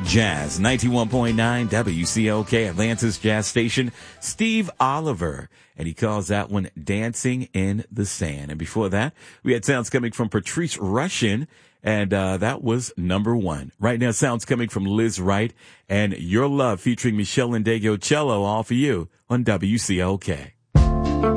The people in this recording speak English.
Jazz 91.9 WCLK, Atlanta's jazz station. Steve Oliver, and he calls that one Dancing in the Sand. And before that, we had sounds coming from Patrice Rushen, and that was number one. Right now, sounds coming from Liz Wright and Your Love featuring Michelle Ndegeocello, all for you on WCLK.